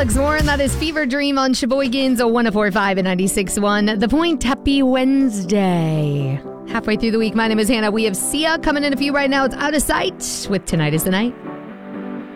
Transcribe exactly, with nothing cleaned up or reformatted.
Alex Warren. That is Fever Dream on Sheboygan's one oh four point five and ninety-six point one. The Point. Happy Wednesday. Halfway through the week, my name is Hannah. We have Sia coming in a few right now. It's Out of Sight with Tonight is the Night.